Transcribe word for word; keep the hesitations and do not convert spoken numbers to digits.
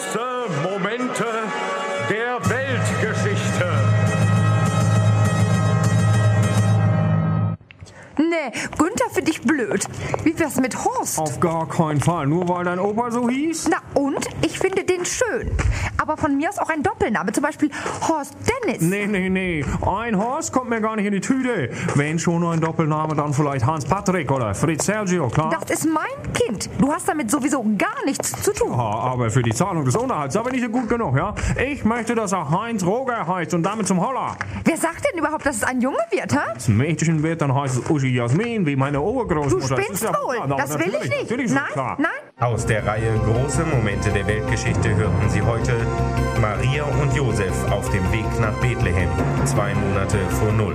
Große Momente der Weltgeschichte. Nee, Günther finde ich blöd. Wie wär's mit Horst? Auf gar keinen Fall, nur weil dein Opa so hieß? Na und? Ich finde den schön. Aber von mir aus auch ein Doppelname, zum Beispiel Horst Dennis. Nee, nee, nee, ein Horst kommt mir gar nicht in die Tüte. Wenn schon nur ein Doppelname, dann vielleicht Hans-Patrick oder Fritz Sergio, klar? Das ist mein Kind. Du hast damit sowieso gar nichts zu tun. Ja, aber für die Zahlung des Unterhalts, da bin ich ja gut genug, ja? Ich möchte, dass er Heinz Roger heißt und damit zum Holler. Wer sagt denn überhaupt, dass es ein Junge wird, hä? Das Mädchen wird, dann heißt es Uschi Jasmin, wie meine Du Urgroßmutter. spinnst ja, wohl. klar, Das will ich natürlich, nicht. natürlich ist das Nein, klar. nein. Aus der Reihe Große Momente der Weltgeschichte hörten Sie heute Maria und Josef auf dem Weg nach Bethlehem, zwei Monate vor Null.